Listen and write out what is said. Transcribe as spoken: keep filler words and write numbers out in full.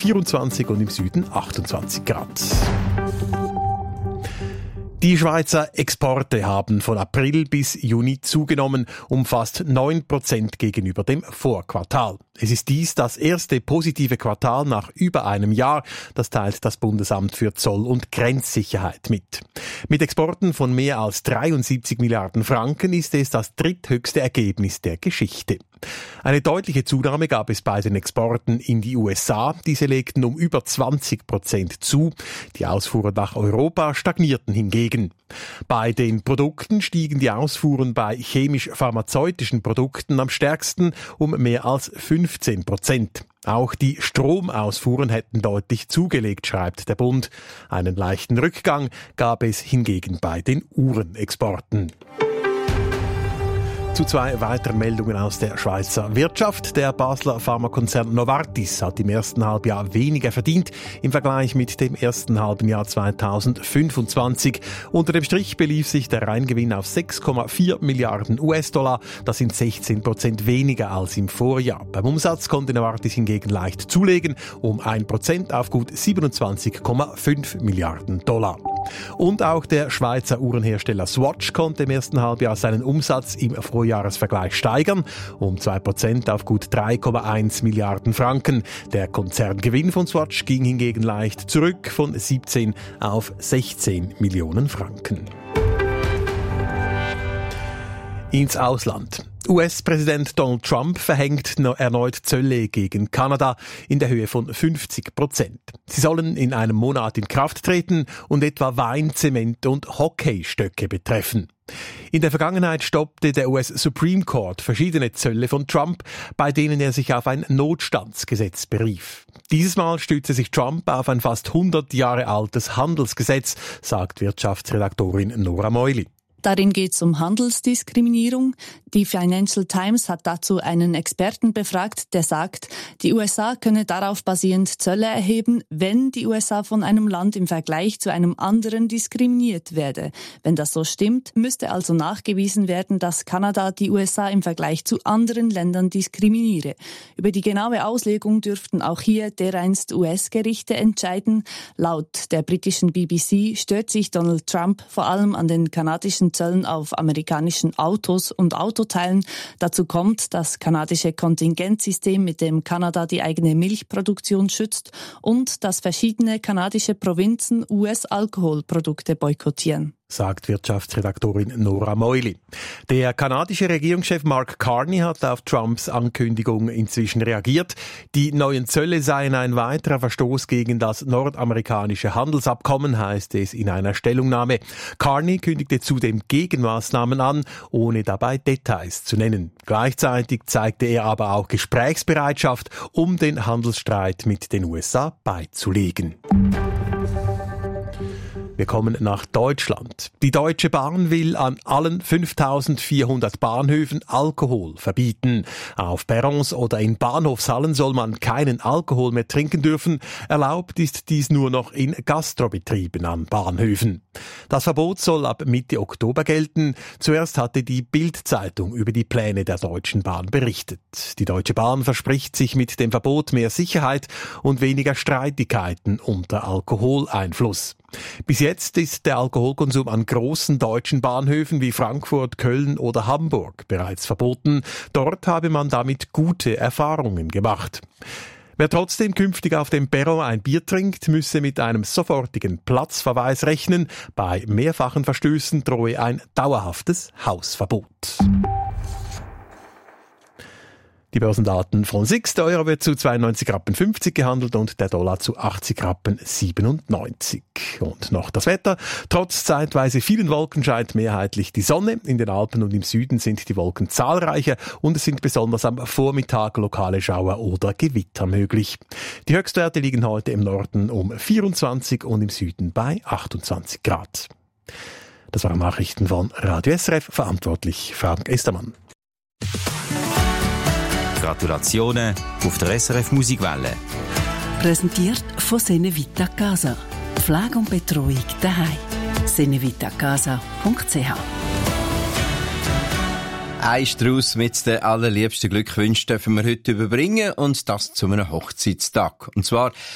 vierundzwanzig und im Süden achtundzwanzig Grad. Die Schweizer Exporte haben von April bis Juni zugenommen, um fast neun Prozent gegenüber dem Vorquartal. Es ist dies das erste positive Quartal nach über einem Jahr, das teilt das Bundesamt für Zoll- und Grenzsicherheit mit. Mit Exporten von mehr als dreiundsiebzig Milliarden Franken ist es das dritthöchste Ergebnis der Geschichte. Eine deutliche Zunahme gab es bei den Exporten in die U S A. Diese legten um über zwanzig Prozent zu. Die Ausfuhren nach Europa stagnierten hingegen. Bei den Produkten stiegen die Ausfuhren bei chemisch-pharmazeutischen Produkten am stärksten um mehr als fünfzehn Prozent. Auch die Stromausfuhren hätten deutlich zugelegt, schreibt der Bund. Einen leichten Rückgang gab es hingegen bei den Uhrenexporten. Zu zwei weiteren Meldungen aus der Schweizer Wirtschaft. Der Basler Pharmakonzern Novartis hat im ersten Halbjahr weniger verdient im Vergleich mit dem ersten halben Jahr zweitausendfünfundzwanzig. Unter dem Strich belief sich der Reingewinn auf sechs Komma vier Milliarden U S-Dollar. Das sind sechzehn Prozent weniger als im Vorjahr. Beim Umsatz konnte Novartis hingegen leicht zulegen, um ein Prozent auf gut siebenundzwanzig Komma fünf Milliarden Dollar. Und auch der Schweizer Uhrenhersteller Swatch konnte im ersten Halbjahr seinen Umsatz im Vorjahresvergleich steigern, um zwei Prozent auf gut drei Komma eins Milliarden Franken. Der Konzerngewinn von Swatch ging hingegen leicht zurück von siebzehn auf sechzehn Millionen Franken. Ins Ausland. U S-Präsident Donald Trump verhängt erneut Zölle gegen Kanada in der Höhe von fünfzig Prozent. Sie sollen in einem Monat in Kraft treten und etwa Wein, Zement und Hockeystöcke betreffen. In der Vergangenheit stoppte der U S Supreme Court verschiedene Zölle von Trump, bei denen er sich auf ein Notstandsgesetz berief. Dieses Mal stützte sich Trump auf ein fast hundert Jahre altes Handelsgesetz, sagt Wirtschaftsredaktorin Nora Meuli. Darin geht es um Handelsdiskriminierung. Die Financial Times hat dazu einen Experten befragt, der sagt, die U S A könne darauf basierend Zölle erheben, wenn die U S A von einem Land im Vergleich zu einem anderen diskriminiert werde. Wenn das so stimmt, müsste also nachgewiesen werden, dass Kanada die U S A im Vergleich zu anderen Ländern diskriminiere. Über die genaue Auslegung dürften auch hier dereinst U S-Gerichte entscheiden. Laut der britischen B B C stört sich Donald Trump vor allem an den kanadischen Zöllen auf amerikanischen Autos und Autoteilen. Dazu kommt das kanadische Kontingentsystem, mit dem Kanada die eigene Milchproduktion schützt, und dass verschiedene kanadische Provinzen U S-Alkoholprodukte boykottieren, sagt Wirtschaftsredaktorin Nora Meuli. Der kanadische Regierungschef Mark Carney hat auf Trumps Ankündigung inzwischen reagiert. Die neuen Zölle seien ein weiterer Verstoß gegen das nordamerikanische Handelsabkommen, heißt es in einer Stellungnahme. Carney kündigte zudem Gegenmaßnahmen an, ohne dabei Details zu nennen. Gleichzeitig zeigte er aber auch Gesprächsbereitschaft, um den Handelsstreit mit den U S A beizulegen. Wir kommen nach Deutschland. Die Deutsche Bahn will an allen fünftausendvierhundert Bahnhöfen Alkohol verbieten. Auf Perrons oder in Bahnhofshallen soll man keinen Alkohol mehr trinken dürfen. Erlaubt ist dies nur noch in Gastrobetrieben an Bahnhöfen. Das Verbot soll ab Mitte Oktober gelten. Zuerst hatte die Bild-Zeitung über die Pläne der Deutschen Bahn berichtet. Die Deutsche Bahn verspricht sich mit dem Verbot mehr Sicherheit und weniger Streitigkeiten unter Alkoholeinfluss. Bis jetzt ist der Alkoholkonsum an großen deutschen Bahnhöfen wie Frankfurt, Köln oder Hamburg bereits verboten. Dort habe man damit gute Erfahrungen gemacht. Wer trotzdem künftig auf dem Perron ein Bier trinkt, müsse mit einem sofortigen Platzverweis rechnen. Bei mehrfachen Verstößen drohe ein dauerhaftes Hausverbot. Die Börsendaten von S I X. Der Euro wird zu zweiundneunzig Rappen fünfzig gehandelt und der Dollar zu achtzig Rappen siebenundneunzig. Und noch das Wetter. Trotz zeitweise vielen Wolken scheint mehrheitlich die Sonne. In den Alpen und im Süden sind die Wolken zahlreicher und es sind besonders am Vormittag lokale Schauer oder Gewitter möglich. Die Höchstwerte liegen heute im Norden um vierundzwanzig und im Süden bei achtundzwanzig Grad. Das waren Nachrichten von Radio S R F, verantwortlich Frank Estermann. Gratulationen auf der S R F Musikwelle. Präsentiert von Senevita Casa. Pflege und Betreuung daheim. senevitacasa punkt c h. Ein Strauss mit den allerliebsten Glückwünschen dürfen wir heute überbringen, und das zu einem Hochzeitstag. Und zwar